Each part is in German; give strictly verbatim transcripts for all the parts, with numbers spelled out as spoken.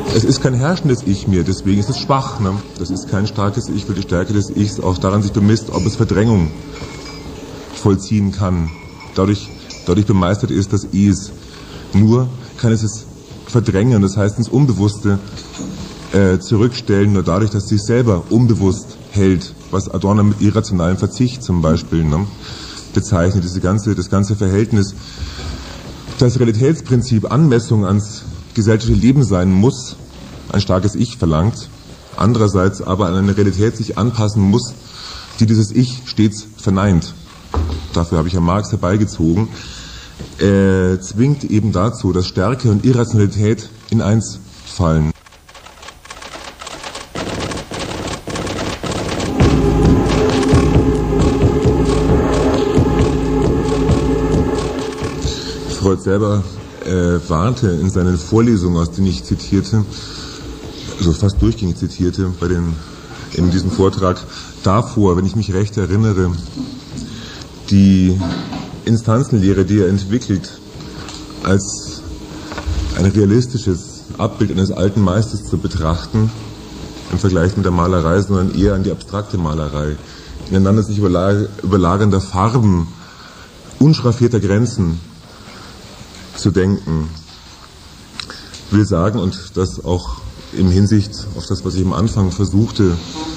Es ist kein herrschendes Ich mehr, deswegen ist es schwach. Ne? Das ist kein starkes Ich, weil die Stärke des Ichs auch daran sich bemisst, ob es Verdrängung vollziehen kann. Dadurch, dadurch bemeistert ist das Es. Nur kann es es verdrängen, das heißt ins Unbewusste äh, zurückstellen, nur dadurch, dass es sich selber unbewusst hält, was Adorno mit irrationalem Verzicht zum Beispiel ne, bezeichnet. Diese ganze, das ganze Verhältnis, das Realitätsprinzip Anmessung ans gesellschaftliche Leben sein muss, ein starkes Ich verlangt, andererseits aber an eine Realität sich anpassen muss, die dieses Ich stets verneint. Dafür habe ich ja Marx herbeigezogen, äh, zwingt eben dazu, dass Stärke und Irrationalität in eins fallen. Freud selber äh, warnte in seinen Vorlesungen, aus denen ich zitierte, also fast durchgängig zitierte, bei den, in diesem Vortrag, davor, wenn ich mich recht erinnere, die Instanzenlehre, die er entwickelt, als ein realistisches Abbild eines alten Meisters zu betrachten, im Vergleich mit der Malerei, sondern eher an die abstrakte Malerei, ineinander sich überlagernder Farben, unschraffierter Grenzen zu denken, will sagen, und das auch im Hinsicht auf das, was ich am Anfang versuchte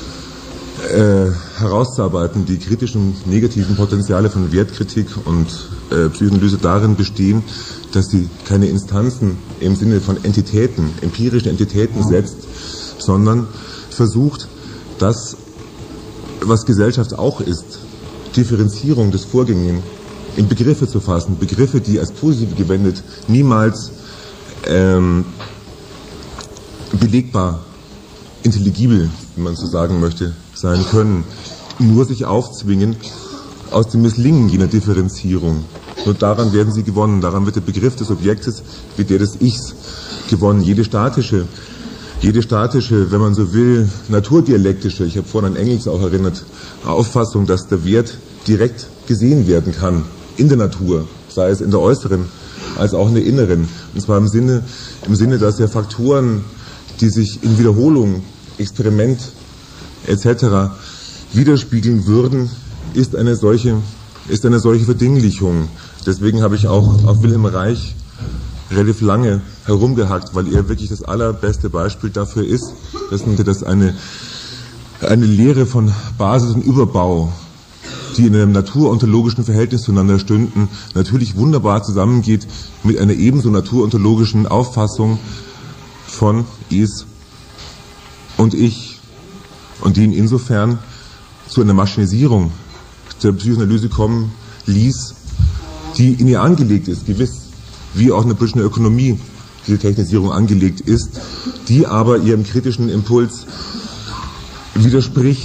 äh, herauszuarbeiten, die kritischen, negativen Potenziale von Wertkritik und äh, Psychoanalyse darin bestehen, dass sie keine Instanzen im Sinne von Entitäten, empirischen Entitäten setzt, sondern versucht, das, was Gesellschaft auch ist, Differenzierung des Vorgängigen, in Begriffe zu fassen, Begriffe, die als positiv gewendet niemals ähm, belegbar, intelligibel, wie man so sagen möchte, sein können, nur sich aufzwingen aus dem Misslingen jener Differenzierung. Nur daran werden sie gewonnen, daran wird der Begriff des Objektes wie der des Ichs gewonnen. Jede statische, jede statische, wenn man so will, naturdialektische, ich habe vorhin an Engels auch erinnert, Auffassung, dass der Wert direkt gesehen werden kann in der Natur, sei es in der äußeren als auch in der inneren. Und zwar im Sinne, im Sinne, dass ja Faktoren, die sich in Wiederholung, Experiment et cetera widerspiegeln würden, ist eine solche, ist eine solche Verdinglichung. Deswegen habe ich auch auf Wilhelm Reich relativ lange herumgehackt, weil er wirklich das allerbeste Beispiel dafür ist, dass, dass eine, eine Lehre von Basis und Überbau, die in einem naturontologischen Verhältnis zueinander stünden, natürlich wunderbar zusammengeht mit einer ebenso naturontologischen Auffassung von Es und Ich, und die ihn insofern zu einer Maschinisierung der Psychoanalyse kommen ließ, die in ihr angelegt ist, gewiss, wie auch in der politischen Ökonomie diese Technisierung angelegt ist, die aber ihrem kritischen Impuls widerspricht.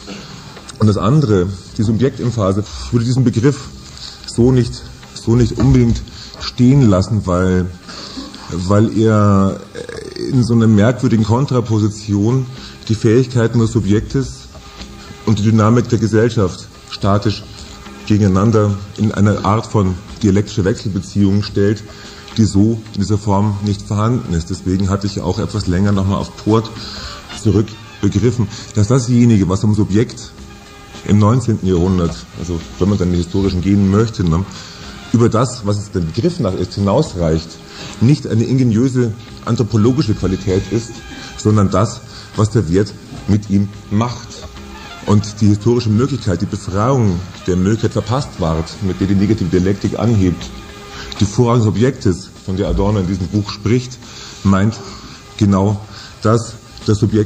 Und das andere, die Subjektemphase, würde diesen Begriff so nicht, so nicht unbedingt stehen lassen, weil, weil er in so einer merkwürdigen Kontraposition die Fähigkeiten des Subjektes und die Dynamik der Gesellschaft statisch gegeneinander in eine Art von dialektischer Wechselbeziehung stellt, die so in dieser Form nicht vorhanden ist. Deswegen hatte ich auch etwas länger nochmal auf Port zurück begriffen, dass dasjenige, was am Subjekt im neunzehnten Jahrhundert, also wenn man dann in die historischen gehen möchte, ne, über das, was es der Begriff nach ist, hinausreicht, nicht eine ingeniöse anthropologische Qualität ist, sondern das, was der Wert mit ihm macht. Und die historische Möglichkeit, die Befreiung der Möglichkeit verpasst ward, mit der die negative Dialektik anhebt, die Vorrang des Objektes, von der Adorno in diesem Buch spricht, meint genau das, das Subjekt